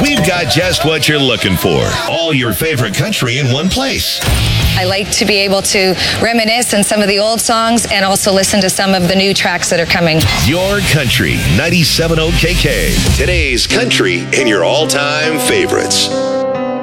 we've got just what you're looking for. All your favorite country in one place. I like to be able to reminisce on some of the old songs and also listen to some of the new tracks that are coming. Your Country, 97.0 KK. Today's country and your all-time favorites.